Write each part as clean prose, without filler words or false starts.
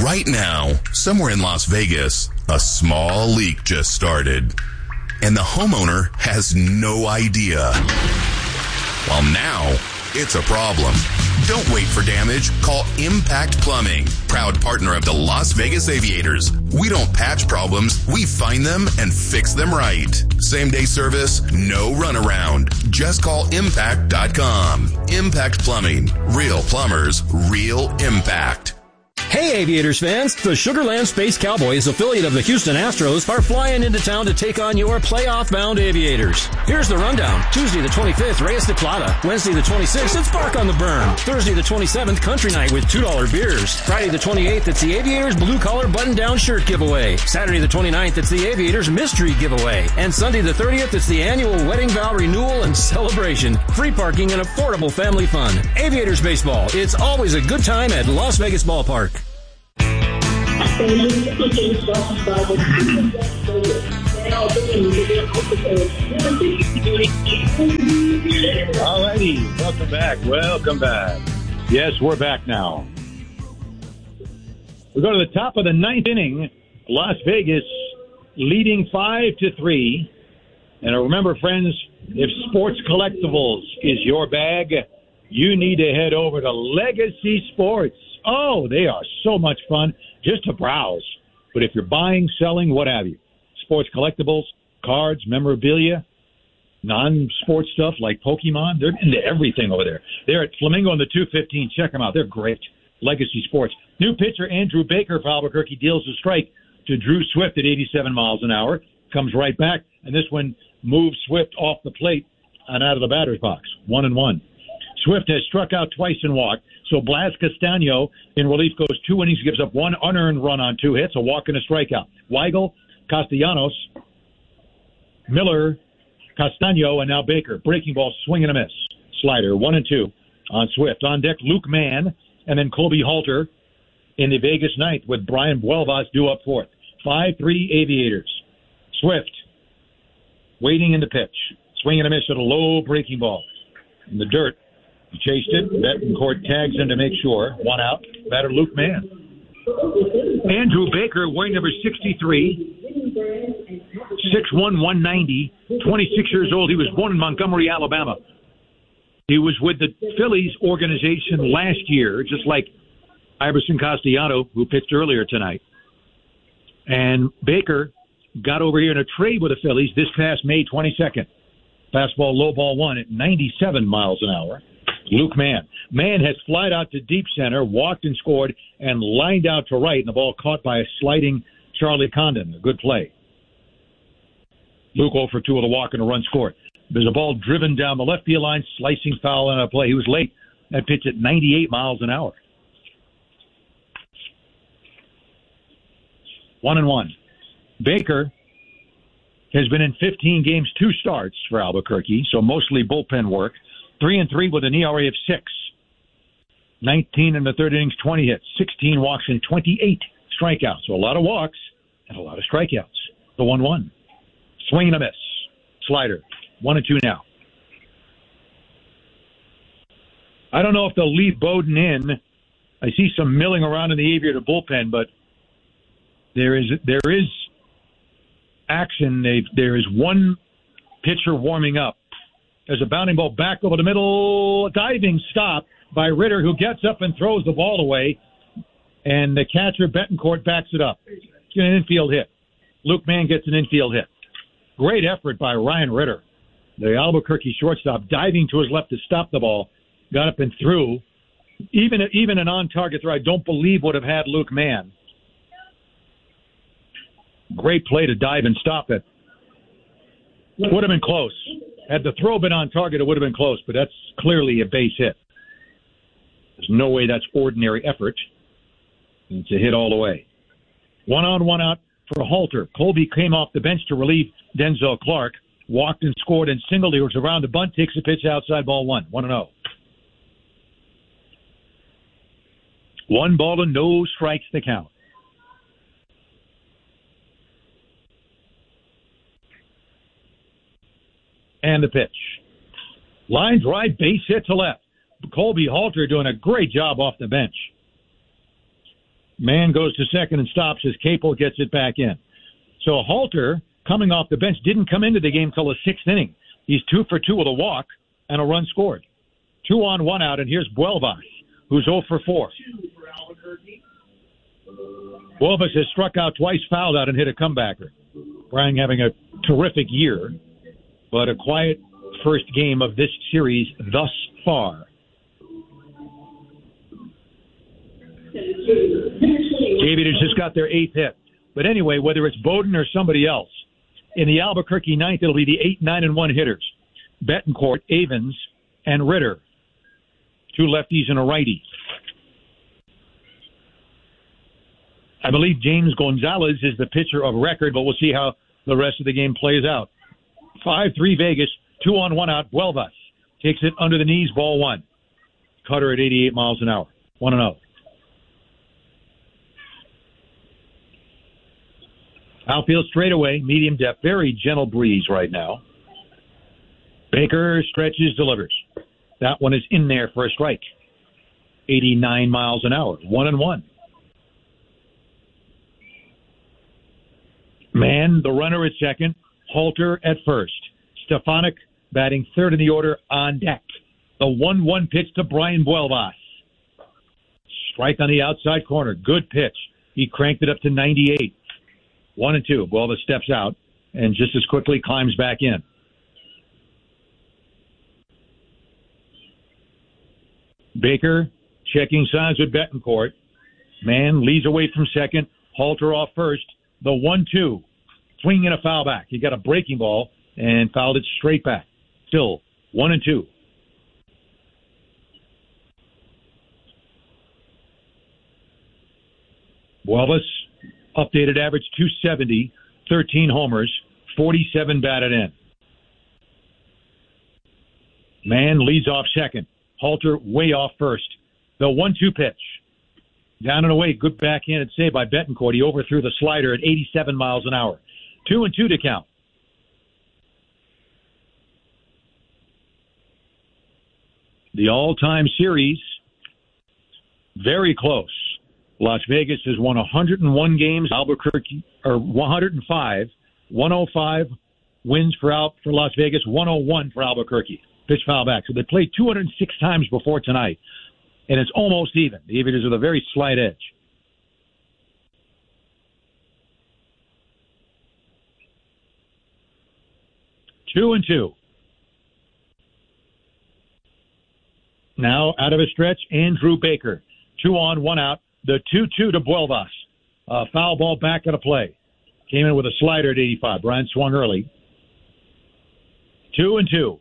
Right now, somewhere in Las Vegas, a small leak just started, and the homeowner has no idea. Well, now it's a problem. Don't wait for damage. Call Impact Plumbing, proud partner of the Las Vegas Aviators. We don't patch problems. We find them and fix them right. Same-day service, no runaround. Just call impact.com. Impact Plumbing. Real plumbers, real impact. Hey, Aviators fans! The Sugar Land Space Cowboys, affiliate of the Houston Astros, are flying into town to take on your playoff-bound Aviators. Here's the rundown. Tuesday the 25th, Reyes de Plata. Wednesday the 26th, it's Bark on the Burn. Thursday the 27th, Country Night with $2 beers. Friday the 28th, it's the Aviators Blue Collar Button-Down Shirt Giveaway. Saturday the 29th, it's the Aviators Mystery Giveaway. And Sunday the 30th, it's the annual Wedding Vow Renewal and Celebration. Free parking and affordable family fun. Aviators Baseball, it's always a good time at Las Vegas Ballpark. Alrighty, welcome back. Yes, we're back now. We go to the top of the ninth inning. Las Vegas leading 5-3. And remember, friends, if sports collectibles is your bag, you need to head over to Legacy Sports. Oh, they are so much fun just to browse. But if you're buying, selling, what have you, sports collectibles, cards, memorabilia, non-sports stuff like Pokemon, they're into everything over there. They're at Flamingo on the 215. Check them out. They're great. Legacy Sports. New pitcher Andrew Baker for Albuquerque deals a strike to Drew Swift at 87 miles an hour. Comes right back, and this one moves Swift off the plate and out of the batter's box. 1-1. Swift has struck out twice and walked. So Blas Castaño in relief goes 2 innings, gives up 1 unearned run on 2 hits, a walk and a strikeout. Weigel, Castellanos, Miller, Castaño, and now Baker. Breaking ball, swing and a miss. Slider, 1-2 on Swift. On deck, Luke Mann, and then Colby Halter in the Vegas ninth with Brian Buelvas due up fourth. 5-3 Aviators. Swift waiting in the pitch. Swing and a miss at a low breaking ball. In the dirt. He chased it. Betancourt tags in to make sure. 1 out. Batter Luke Mann. Andrew Baker, wearing number 63. 6'1", 190. 26 years old. He was born in Montgomery, Alabama. He was with the Phillies organization last year, just like Iverson Castellano, who pitched earlier tonight. And Baker got over here in a trade with the Phillies this past May 22nd. Fastball, low ball 1 at 97 miles an hour. Luke Mann. Mann has flied out to deep center, walked and scored, and lined out to right, and the ball caught by a sliding Charlie Condon. A good play. Luke 0 for 2 with a walk and a run scored. There's a ball driven down the left field line, slicing foul on a play. He was late. That pitch at 98 miles an hour. 1-1. Baker has been in 15 games, 2 starts for Albuquerque, so mostly bullpen work. 3-3 with an ERA of 6. 19 in the third innings, 20 hits, 16 walks, and 28 strikeouts. So a lot of walks and a lot of strikeouts. The 1-1. Swing and a miss. Slider. 1-2 now. I don't know if they'll leave Bowden in. I see some milling around in the Aviator bullpen, but there is action. There is one pitcher warming up. There's a bounding ball back over the middle. A diving stop by Ritter, who gets up and throws the ball away. And the catcher, Betancourt, backs it up. It's an infield hit. Luke Mann gets an infield hit. Great effort by Ryan Ritter, the Albuquerque shortstop, diving to his left to stop the ball. Got up and threw. Even an on-target throw, I don't believe would have had Luke Mann. Great play to dive and stop it. Would have been close. Had the throw been on target, it would have been close, but that's clearly a base hit. There's no way that's ordinary effort. It's a hit all the way. 1 on, 1 out for Halter. Colby came off the bench to relieve Denzel Clark. Walked and scored and singled. He was around the bunt, takes a pitch outside, ball 1. 1-0. 1 ball and no strikes to count. And the pitch. Line drive, base hit to left. Colby Halter doing a great job off the bench. Man goes to second and stops as Capel gets it back in. So Halter, coming off the bench, didn't come into the game till the 6th inning. He's 2 for 2 with a walk and a run scored. 2 on, 1 out, and here's Buelvas, who's 0 for 4. Buelvas has struck out twice, fouled out, and hit a comebacker. Brang having a terrific year, but a quiet first game of this series thus far. Aviators just got their 8th hit. But anyway, whether it's Bowden or somebody else, in the Albuquerque 9th, it'll be the 8, 9, and 1 hitters. Betancourt, Avens, and Ritter. 2 lefties and a righty. I believe James Gonzalez is the pitcher of record, but we'll see how the rest of the game plays out. 5-3 Vegas, 2 on, 1 out. Buelvas takes it under the knees, ball 1. Cutter at 88 miles an hour. 1-0. Outfield straightaway, medium depth, very gentle breeze right now. Baker stretches, delivers. That one is in there for a strike. 89 miles an hour, 1-1. Man, the runner at second, Halter at first. Stefanik batting third in the order on deck. The 1-1 pitch to Brian Buelvas. Strike on the outside corner, good pitch. He cranked it up to 98. 1-2. Buelvas steps out and just as quickly climbs back in. Baker checking signs with Betancourt. Man leads away from second. Halter off first. The 1-2. Swing and a foul back. He got a breaking ball and fouled it straight back. Still 1-2. Buelvas, updated average 270, 13 homers, 47 batted in. Man leads off second. Halter way off first. The 1-2 pitch. Down and away, good backhand save by Betancourt. He overthrew the slider at 87 miles an hour. 2-2 to count. The all-time series, very close. Las Vegas has won 101 games. Albuquerque, or 105. 105 wins for Las Vegas, 101 for Albuquerque. Pitch foul back. So they played 206 times before tonight, and it's almost even. The Aviators with a very slight edge. Two and two. Now out of a stretch, Andrew Baker. 2 on, 1 out. The 2-2 to Buelvas. Foul ball back at a play. Came in with a slider at 85. Bryant swung early. 2-2.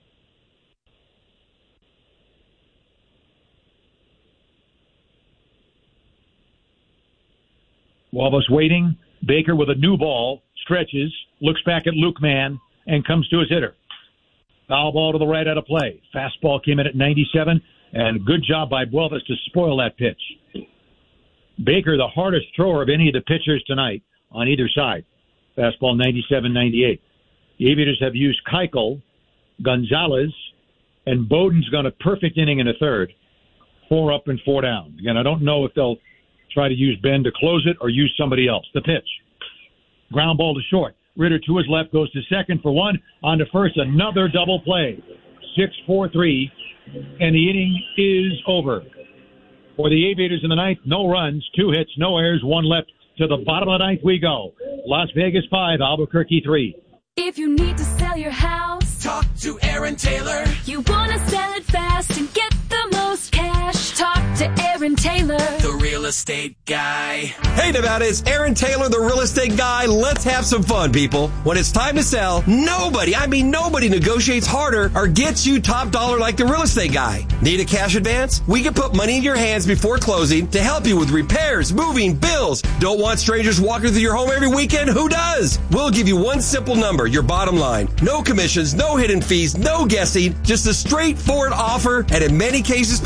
Buelvas waiting. Baker with a new ball. Stretches. Looks back at Luke Mann and comes to his hitter. Foul ball to the right out of play. Fastball came in at 97, and good job by Buelvas to spoil that pitch. Baker, the hardest thrower of any of the pitchers tonight on either side. Fastball 97-98. The Aviators have used Keuchel, Gonzalez, and Bowden's gone a perfect inning in the third. 4 up and 4 down. Again, I don't know if they'll try to use Ben to close it or use somebody else. The pitch. Ground ball to short. Ritter to his left, goes to second for 1. On to first, another double play. 6-4-3, and the inning is over. For the Aviators in the ninth, no runs, 2 hits, no errors, 1 left. To the bottom of the ninth we go. Las Vegas 5, Albuquerque 3. If you need to sell your house, talk to Aaron Taylor. You want to sell it fast and get the most cash, talk to Aaron Taylor, the real estate guy. Hey Nevada, it's Aaron Taylor, the real estate guy. Let's have some fun, people. When it's time to sell, nobody negotiates harder or gets you top dollar like the real estate guy. Need a cash advance? We can put money in your hands before closing to help you with repairs, moving, bills. Don't want strangers walking through your home every weekend? Who does? We'll give you one simple number, your bottom line. No commissions, no hidden fees, no guessing, just a straightforward offer. And in many cases, people,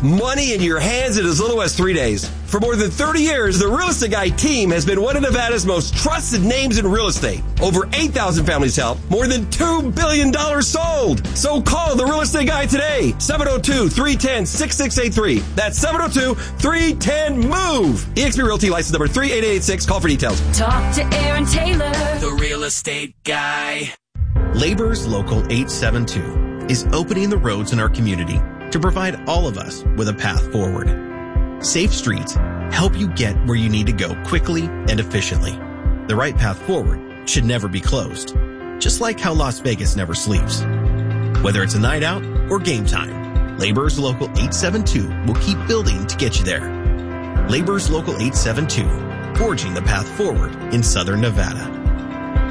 Money in your hands in as little as 3 days. For more than 30 years, the Real Estate Guy team has been one of Nevada's most trusted names in real estate. Over 8,000 families helped, more than $2 billion sold. So call the Real Estate Guy today, 702-310-6683. That's 702-310-MOVE. eXp Realty license number 38886. Call for details. Talk to Aaron Taylor, The Real Estate Guy. Labor's Local 872 is opening the roads in our community to provide all of us with a path forward. Safe streets help you get where you need to go quickly and efficiently. The right path forward should never be closed, just like how Las Vegas never sleeps. Whether it's a night out or game time, Labor's Local 872 will keep building to get you there. Labor's Local 872, forging the path forward in Southern Nevada.